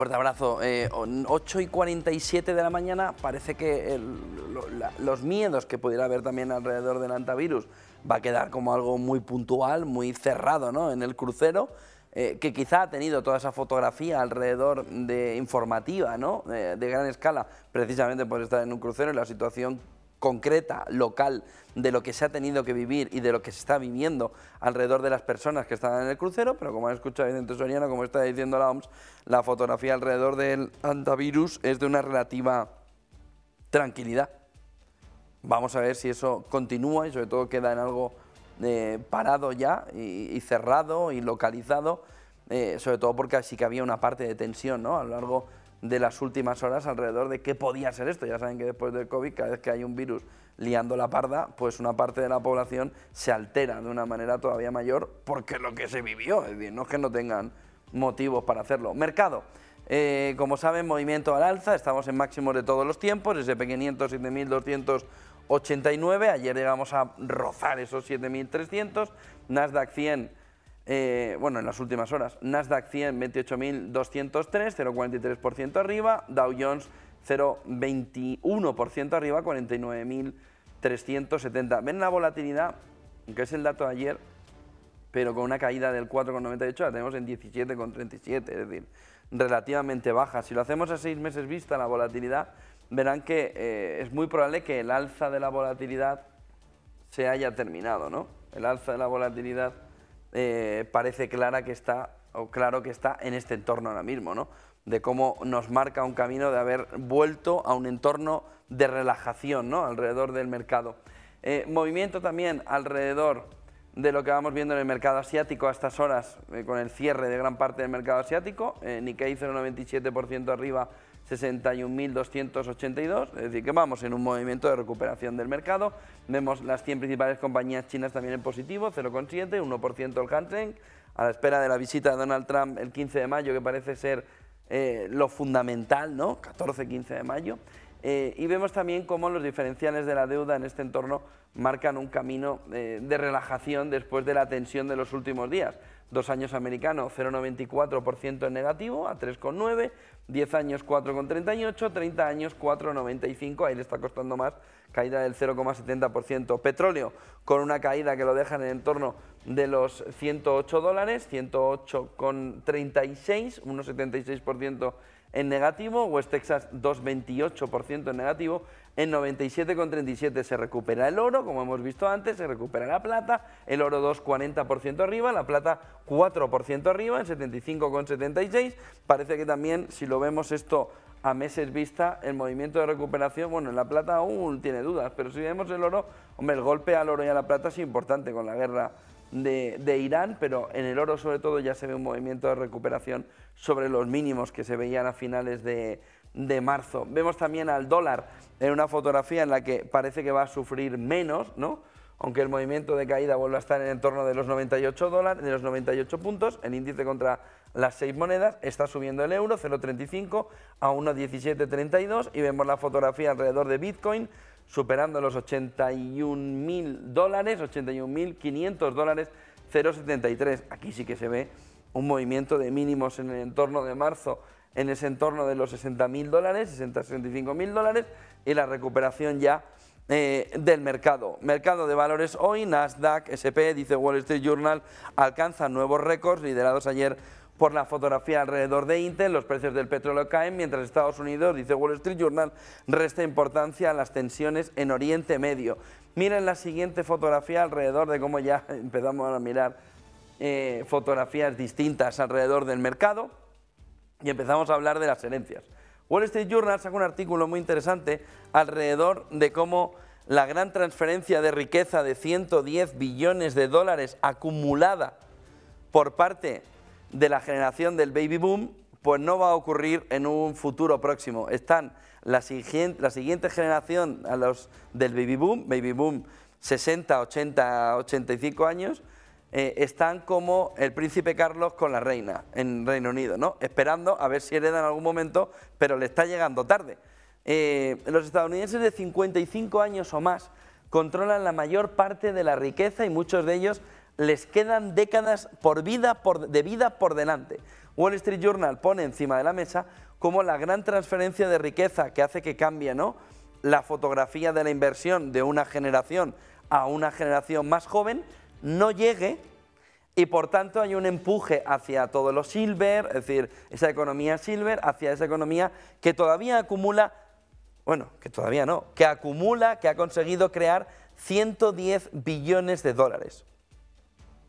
Fuerte abrazo. 8:47 de la mañana, parece que los miedos que pudiera haber también alrededor del antivirus va a quedar como algo muy puntual, muy cerrado, ¿no?, en el crucero, que quizá ha tenido toda esa fotografía alrededor de informativa, ¿no?, de gran escala, precisamente por estar en un crucero y la situación concreta, local, de lo que se ha tenido que vivir y de lo que se está viviendo alrededor de las personas que están en el crucero, pero como han escuchado Vicente Soriano, como está diciendo la OMS, la fotografía alrededor del antivirus es de una relativa tranquilidad. Vamos a ver si eso continúa y sobre todo queda en algo parado ya y cerrado y localizado, sobre todo porque sí que había una parte de tensión, ¿no?, a lo largo de las últimas horas alrededor de qué podía ser esto. Ya saben que después del COVID, cada vez que hay un virus liando la parda, pues una parte de la población se altera de una manera todavía mayor porque lo que se vivió, es decir, no es que no tengan motivos para hacerlo. Mercado. Como saben, movimiento al alza, estamos en máximos de todos los tiempos, S&P 500 7.289, ayer llegamos a rozar esos 7.300, Nasdaq 100, bueno, en las últimas horas, Nasdaq 100 28.203, 0,43% arriba, Dow Jones 0,21% arriba, 49.370. ¿Ven la volatilidad? Que es el dato de ayer, pero con una caída del 4,98, la tenemos en 17,37, es decir, relativamente baja. Si lo hacemos a 6 meses vista, la volatilidad, verán que es muy probable que el alza de la volatilidad se haya terminado, ¿no? El alza de la volatilidad parece claro que está en este entorno ahora mismo, ¿no?, de cómo nos marca un camino de haber vuelto a un entorno de relajación, ¿no?, alrededor del mercado. Movimiento también alrededor de lo que vamos viendo en el mercado asiático a estas horas, con el cierre de gran parte del mercado asiático, Nikkei 0,97% arriba, 61.282, es decir, que vamos en un movimiento de recuperación del mercado. Vemos las 100 principales compañías chinas también en positivo, 0,7, 1% el Hang Seng, a la espera de la visita de Donald Trump el 15 de mayo, que parece ser lo fundamental, ¿no?, 14-15 de mayo. Y vemos también cómo los diferenciales de la deuda en este entorno marcan un camino de relajación después de la tensión de los últimos días. 2 años americano 0,94% en negativo a 3,9, 10 años 4,38, 30 años 4,95, ahí le está costando más, caída del 0,70%. Petróleo con una caída que lo deja en el entorno de los $108, 108,36, 1,76% en negativo, West Texas 2,28% en negativo, en 97,37 se recupera el oro, como hemos visto antes, se recupera la plata, el oro 2,40% arriba, la plata 4% arriba, en 75,76, parece que también, si lo vemos esto a meses vista, el movimiento de recuperación, bueno, en la plata aún tiene dudas, pero si vemos el oro, hombre, el golpe al oro y a la plata es importante con la guerra de Irán, pero en el oro sobre todo ya se ve un movimiento de recuperación sobre los mínimos que se veían a finales de marzo. Vemos también al dólar en una fotografía en la que parece que va a sufrir menos, ¿no?, aunque el movimiento de caída vuelve a estar en el entorno de los 98 puntos, el índice contra las 6 monedas, está subiendo el euro 0,35 a 1,1732 y vemos la fotografía alrededor de Bitcoin superando los $81.000, $81.500, 0,73. Aquí sí que se ve un movimiento de mínimos en el entorno de marzo, en ese entorno de los $60.000, 65.000 dólares, y la recuperación ya del mercado. Mercado de valores hoy, Nasdaq, S&P, dice Wall Street Journal, alcanzan nuevos récords liderados ayer por la fotografía alrededor de Intel. Los precios del petróleo caen, mientras Estados Unidos, dice Wall Street Journal, resta importancia a las tensiones en Oriente Medio. Miren la siguiente fotografía alrededor de cómo ya empezamos a mirar fotografías distintas alrededor del mercado y empezamos a hablar de las herencias. Wall Street Journal saca un artículo muy interesante alrededor de cómo la gran transferencia de riqueza de 110 billones de dólares acumulada por parte de la generación del baby boom, pues no va a ocurrir en un futuro próximo. Están la siguiente generación a los del baby boom 60, 80, 85 años, están como el príncipe Carlos con la reina en Reino Unido, ¿no?, esperando a ver si hereda en algún momento, pero le está llegando tarde. Los estadounidenses de 55 años o más controlan la mayor parte de la riqueza y muchos de ellos les quedan décadas de vida por delante. Wall Street Journal pone encima de la mesa como la gran transferencia de riqueza que hace que cambie, ¿no?, la fotografía de la inversión de una generación a una generación más joven, no llegue, y por tanto hay un empuje hacia todo lo silver, es decir, esa economía silver, hacia esa economía que todavía acumula, bueno, que todavía no, que acumula, que ha conseguido crear 110 billones de dólares.